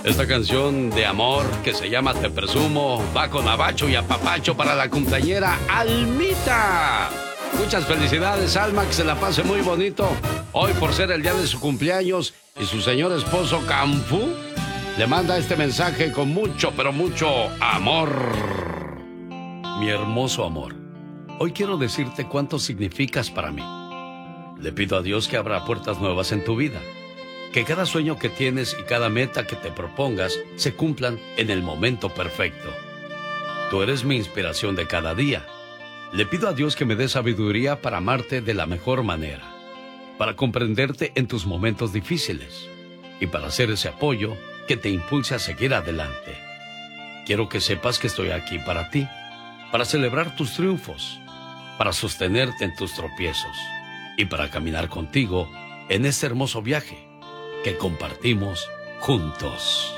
Esta canción de amor que se llama Te Presumo va con abacho y apapacho para la cumpleañera Almita. Muchas felicidades, Alma, que se la pase muy bonito. Hoy, por ser el día de su cumpleaños, y su señor esposo, Canfu, le manda este mensaje con mucho, pero mucho amor. Mi hermoso amor, hoy quiero decirte cuánto significas para mí. Le pido a Dios que abra puertas nuevas en tu vida. Que cada sueño que tienes y cada meta que te propongas se cumplan en el momento perfecto. Tú eres mi inspiración de cada día. Le pido a Dios que me dé sabiduría para amarte de la mejor manera, para comprenderte en tus momentos difíciles y para hacer ese apoyo que te impulse a seguir adelante. Quiero que sepas que estoy aquí para ti, para celebrar tus triunfos, para sostenerte en tus tropiezos y para caminar contigo en este hermoso viaje que compartimos juntos.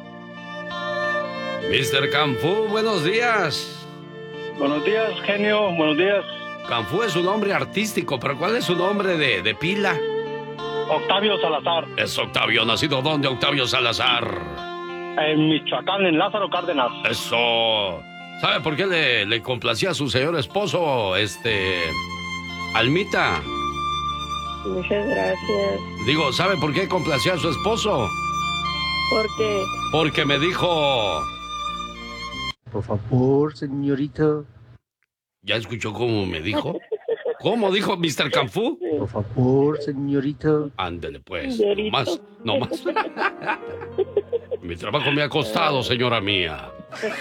Mr. Canfu, buenos días. Buenos días, genio, buenos días. Canfu es su nombre artístico, pero ¿cuál es su nombre de pila? Octavio Salazar. Es Octavio, ¿nacido dónde, Octavio Salazar? En Michoacán, en Lázaro Cárdenas. Eso. ¿Sabe por qué le complacía a su señor esposo, Almita? Muchas gracias. Digo, ¿sabe por qué complacía a su esposo? ¿Por qué? Porque me dijo... Por favor, señorita. ¿Ya escuchó cómo me dijo? ¿Cómo dijo Mr. Canfu? Por favor, señorita. Ándele pues, no más. Mi trabajo me ha costado, señora mía.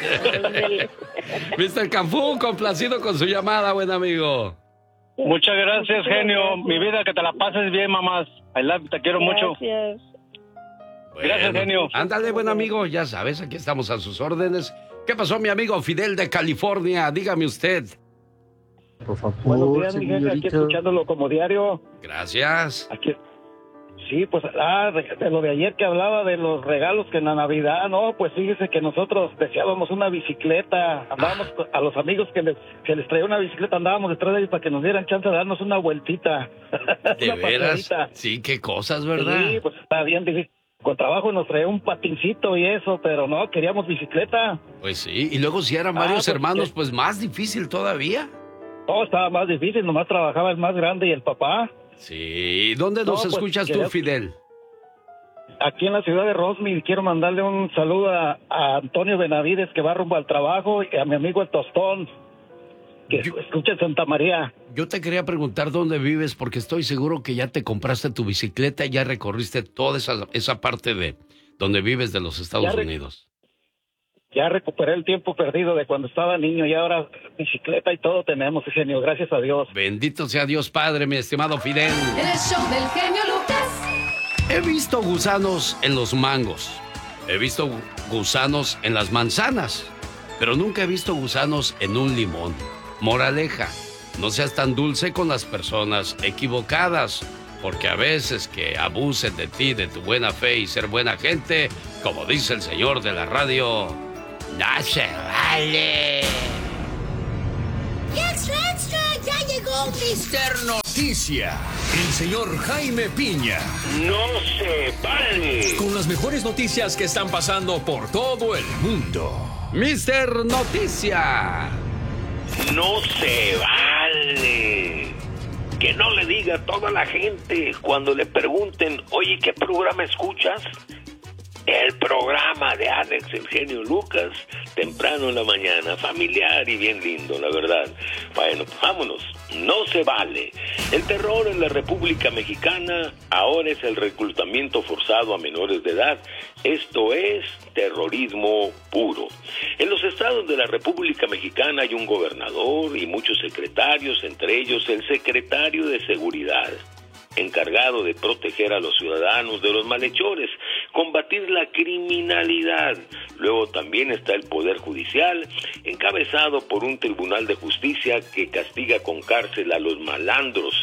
Mr. Canfu, complacido con su llamada, buen amigo. Muchas gracias, genio. Mi vida, que te la pases bien, mamás. I love you, te quiero mucho. Gracias. Bueno, gracias, genio. Ándale, buen amigo, ya sabes, aquí estamos a sus órdenes. ¿Qué pasó, mi amigo Fidel de California? Dígame usted. Por favor, Buenos días, mi jefe, aquí señorita. escuchándolo como diario. Gracias. Aquí. Sí, pues, de lo de ayer que hablaba de los regalos que en la Navidad, no, pues fíjese que nosotros deseábamos una bicicleta. Andábamos a los amigos que les traía una bicicleta, andábamos detrás de ellos para que nos dieran chance de darnos una vueltita. ¿De Una veras? paseadita. Sí, qué cosas, ¿verdad? Sí, pues está bien difícil. Con trabajo nos traía un patincito y eso, pero no, queríamos bicicleta. Pues sí, y luego si eran varios pues, hermanos, ¿qué? pues más difícil todavía. No, estaba más difícil, nomás trabajaba el más grande y el papá. Sí, ¿dónde nos No, pues, escuchas tú, quería- Fidel? Aquí en la ciudad de Roseville, quiero mandarle un saludo a Antonio Benavides, que va rumbo al trabajo, y a mi amigo el Tostón, que escucha en Santa María. Yo te quería preguntar dónde vives, porque estoy seguro que ya te compraste tu bicicleta y ya recorriste toda esa parte de donde vives de los Estados Unidos. Ya recuperé el tiempo perdido de cuando estaba niño y ahora bicicleta y todo tenemos, genio, gracias a Dios. Bendito sea Dios Padre, mi estimado Fidel. El show del genio Lucas. He visto gusanos en los mangos, he visto gusanos en las manzanas, pero nunca he visto gusanos en un limón. Moraleja, no seas tan dulce con las personas equivocadas, porque a veces que abusen de ti, de tu buena fe y ser buena gente, como dice el señor de la radio, no se vale. ¡Extra, extra! ¡Ya llegó Mr. Noticia, el señor Jaime Piña. No se vale. Con las mejores noticias que están pasando por todo el mundo. Mister Noticia. No se vale. Que no le diga a toda la gente cuando le pregunten, oye, ¿qué programa escuchas? El programa de Alex el genio Lucas, temprano en la mañana, familiar y bien lindo, la verdad. Bueno, pues vámonos, no se vale. El terror en la República Mexicana ahora es el reclutamiento forzado a menores de edad. Esto es terrorismo puro. En los estados de la República Mexicana hay un gobernador y muchos secretarios, entre ellos el secretario de Seguridad, encargado de proteger a los ciudadanos de los malhechores, combatir la criminalidad. Luego también está el Poder Judicial, encabezado por un tribunal de justicia que castiga con cárcel a los malandros,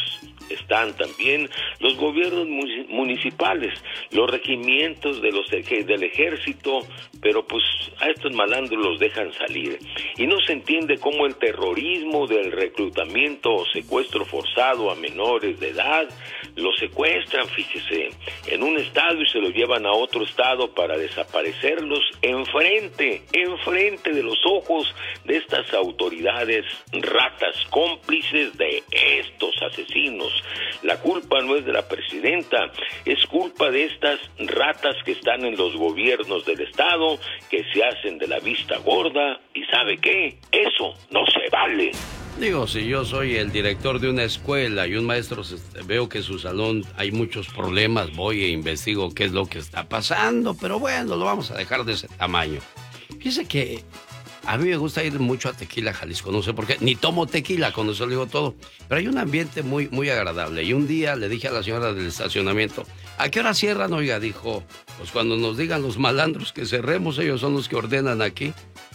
están también los gobiernos municipales, los regimientos del ejército, pero pues a estos malandros los dejan salir. Y no se entiende cómo el terrorismo del reclutamiento o secuestro forzado a menores de edad, los secuestran, fíjese, en un estado y se los llevan a otro estado para desaparecerlos enfrente de los ojos de estas autoridades ratas, cómplices de estos asesinos. La culpa no es de la presidenta, es culpa de estas ratas que están en los gobiernos del estado, que se hacen de la vista gorda, y ¿sabe qué? Eso no se vale. Digo, si yo soy el director de una escuela y un maestro veo que en su salón hay muchos problemas, voy e investigo qué es lo que está pasando, pero bueno, lo vamos a dejar de ese tamaño. Fíjese que a mí me gusta ir mucho a Tequila, Jalisco, no sé por qué, ni tomo tequila, con eso le digo todo, pero hay un ambiente muy, muy agradable. Y un día le dije a la señora del estacionamiento, ¿a qué hora cierran? Oiga, dijo, pues cuando nos digan los malandros que cerremos, ellos son los que ordenan aquí.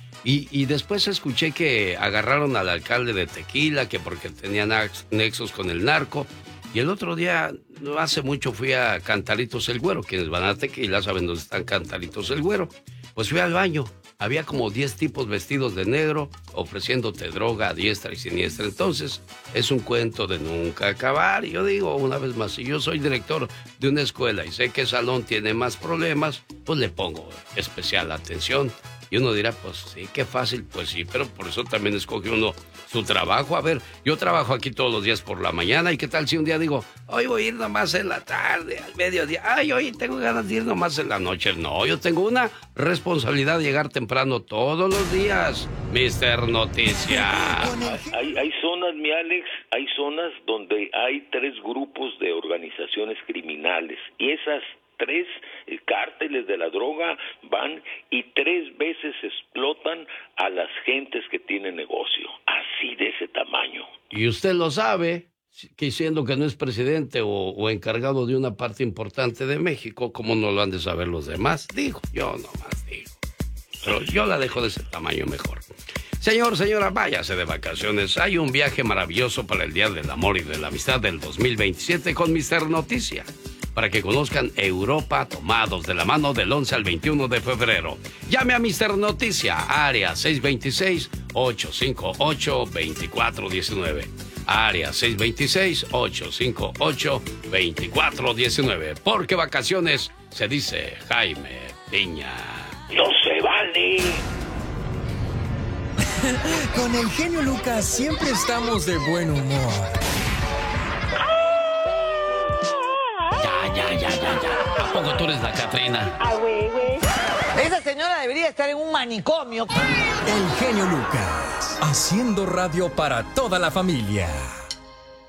Y después escuché que agarraron al alcalde de Tequila, que porque tenía nexos con el narco. Y el otro día, no hace mucho, fui a Cantaritos el Güero. Quienes van a Tequila saben dónde están Cantaritos el Güero. Pues fui al baño. Había como 10 tipos vestidos de negro ofreciéndote droga a diestra y siniestra. Entonces, es un cuento de nunca acabar. Y yo digo, una vez más, si yo soy director de una escuela y sé que salón tiene más problemas, pues le pongo especial atención. Y uno dirá, pues sí, qué fácil, pues sí, pero por eso también escoge uno su trabajo. A ver, yo trabajo aquí todos los días por la mañana, ¿y qué tal si un día digo, hoy voy a ir nomás en la tarde, al mediodía? Ay, hoy tengo ganas de ir nomás en la noche. No, yo tengo una responsabilidad de llegar temprano todos los días, Mister Noticia. Hay zonas, mi Alex, hay zonas donde hay 3 grupos de organizaciones criminales, y esas 3 cárteles de la droga van y 3 veces explotan a las gentes que tienen negocio, así de ese tamaño. Y usted lo sabe, que siendo que no es presidente o encargado de una parte importante de México, ¿cómo no lo han de saber los demás? Digo, yo nomás digo. Pero yo la dejo de ese tamaño mejor. Señor, señora, váyase de vacaciones. Hay un viaje maravilloso para el Día del Amor y de la Amistad del 2027 con Mister Noticia, para que conozcan Europa tomados de la mano del 11 al 21 de febrero. Llame a Mister Noticia, área 626-858-2419. Área 626-858-2419. Porque vacaciones se dice Jaime Piña. ¡No se vale! Con el genio Lucas siempre estamos de buen humor. Ya. ¿A poco tú eres la Catrina? Esa señora debería estar en un manicomio. El genio Lucas, haciendo radio para toda la familia.